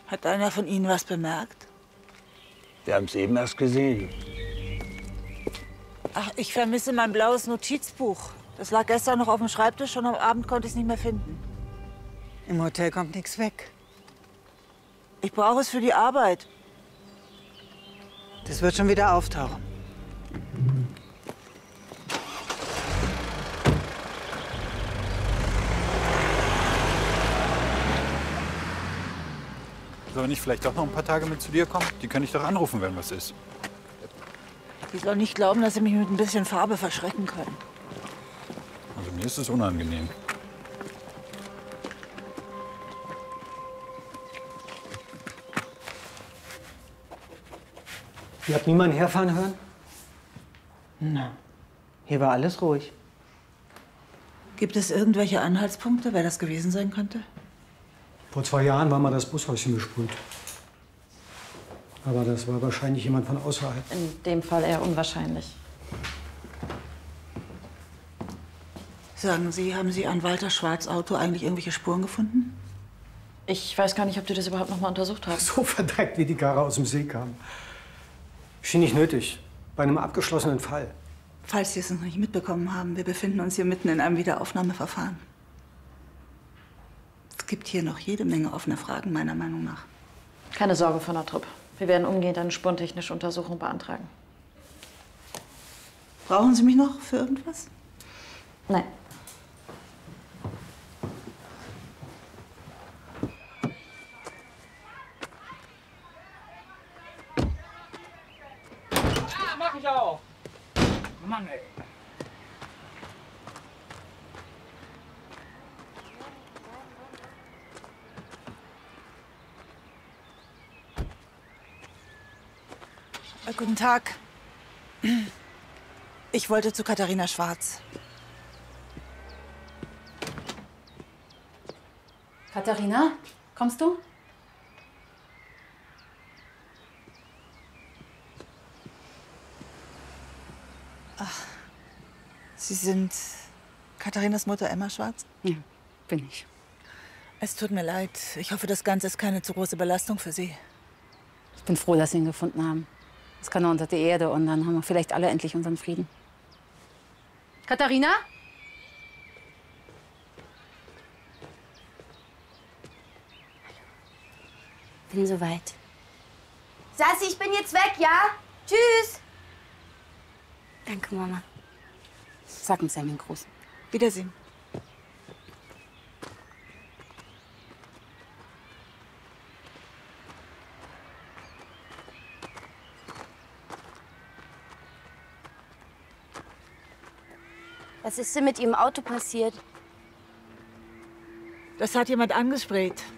Hat einer von Ihnen was bemerkt? Wir haben es eben erst gesehen. Ach, ich vermisse mein blaues Notizbuch. Das lag gestern noch auf dem Schreibtisch und am Abend konnte ich es nicht mehr finden. Im Hotel kommt nichts weg. Ich brauche es für die Arbeit. Das wird schon wieder auftauchen. Soll ich vielleicht doch noch ein paar Tage mit zu dir kommen? Die kann ich doch anrufen, wenn was ist. Sie sollen nicht glauben, dass Sie mich mit ein bisschen Farbe verschrecken können. Also mir ist es unangenehm. Ihr habt niemanden herfahren hören? Na, hier war alles ruhig. Gibt es irgendwelche Anhaltspunkte, wer das gewesen sein könnte? Vor 2 Jahren war mal das Bushäuschen besprüht. Aber das war wahrscheinlich jemand von außerhalb. In dem Fall eher unwahrscheinlich. Sagen Sie, haben Sie an Walter Schwarz' Auto eigentlich irgendwelche Spuren gefunden? Ich weiß gar nicht, ob die das überhaupt noch mal untersucht haben. So verdreckt, wie die Karre aus dem See kam. Schien nicht nötig. Bei einem abgeschlossenen Fall. Falls Sie es noch nicht mitbekommen haben, wir befinden uns hier mitten in einem Wiederaufnahmeverfahren. Es gibt hier noch jede Menge offene Fragen, meiner Meinung nach. Keine Sorge, Frau Nortrup. Wir werden umgehend eine spurentechnische Untersuchung beantragen. Brauchen Sie mich noch für irgendwas? Nein. Ja, mach ich auch. Mann, ey. Guten Tag. Ich wollte zu Katharina Schwarz. Katharina, kommst du? Sie sind Katharinas Mutter Emma Schwarz? Ja, bin ich. Es tut mir leid. Ich hoffe, das Ganze ist keine zu große Belastung für Sie. Ich bin froh, dass Sie ihn gefunden haben. Das kann er unter die Erde und dann haben wir vielleicht alle endlich unseren Frieden. Katharina? Bin soweit. Sassi, ich bin jetzt weg, ja? Tschüss. Danke, Mama. Sag ihm seinen Gruß. Wiedersehen. Was ist denn mit Ihrem Auto passiert? Das hat jemand angesprayt.